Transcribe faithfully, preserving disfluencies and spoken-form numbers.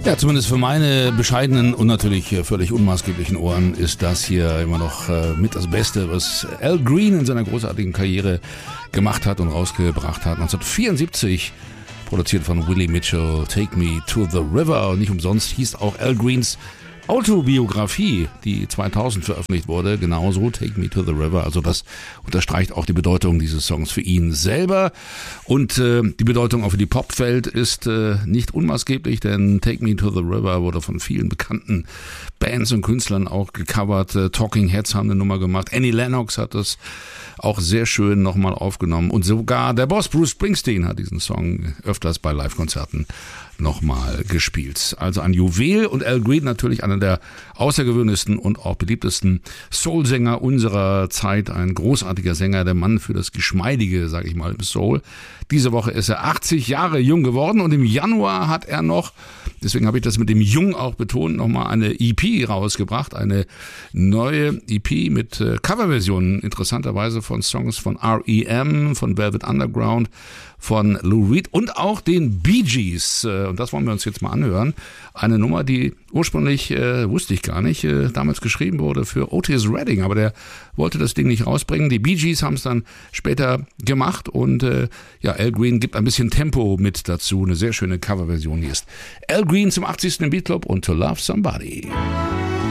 Ja, zumindest für meine bescheidenen und natürlich völlig unmaßgeblichen Ohren ist das hier immer noch äh, mit das Beste, was Al Green in seiner großartigen Karriere gemacht hat und rausgebracht hat. neunzehnhundertvierundsiebzig, produziert von Willie Mitchell, Take Me to the River. Und nicht umsonst hieß auch Al Greens Autobiografie, die zweitausend veröffentlicht wurde, genauso, Take Me to the River. Also das unterstreicht auch die Bedeutung dieses Songs für ihn selber. Und äh, die Bedeutung auch für die Popwelt ist äh, nicht unmaßgeblich, denn Take Me to the River wurde von vielen bekannten Bands und Künstlern auch gecovert. Äh, Talking Heads haben eine Nummer gemacht. Annie Lennox hat das auch sehr schön nochmal aufgenommen. Und sogar der Boss Bruce Springsteen hat diesen Song öfters bei Live-Konzerten nochmal gespielt. Also ein Juwel, und Al Green natürlich einer der außergewöhnlichsten und auch beliebtesten Soul-Sänger unserer Zeit. Ein großartiger Sänger, der Mann für das Geschmeidige, sage ich mal, im Soul. Diese Woche ist er achtzig Jahre jung geworden und im Januar hat er noch, deswegen habe ich das mit dem Jung auch betont, nochmal eine E P rausgebracht. Eine neue E P mit äh, Coverversionen, interessanterweise von Songs von R E M, von Velvet Underground, von Lou Reed und auch den Bee Gees. Und das wollen wir uns jetzt mal anhören. Eine Nummer, die ursprünglich, äh, wusste ich gar nicht, äh, damals geschrieben wurde für Otis Redding, aber der wollte das Ding nicht rausbringen. Die Bee Gees haben es dann später gemacht und äh, ja, Al Green gibt ein bisschen Tempo mit dazu. Eine sehr schöne Coverversion hier ist Al Green zum achtzigsten im Beat Club und To Love Somebody.